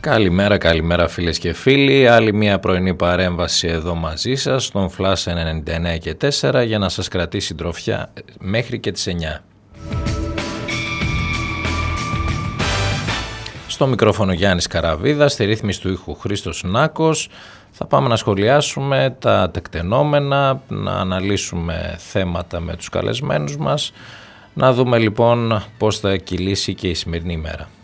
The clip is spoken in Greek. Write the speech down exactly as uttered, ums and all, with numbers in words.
Καλημέρα, καλημέρα φίλες και φίλοι. Άλλη μια πρωινή παρέμβαση εδώ μαζί σας στον Flash ενενήντα εννέα και τέσσερα για να σας κρατήσει συντροφιά μέχρι και τις εννιά. Στο μικρόφωνο Γιάννης Καραβίδας, στη ρύθμιση του ήχου Χρήστος Νάκος. Θα πάμε να σχολιάσουμε τα τεκτενόμενα, να αναλύσουμε θέματα με τους καλεσμένους μας, να δούμε λοιπόν πώς θα κυλήσει και η σημερινή ημέρα.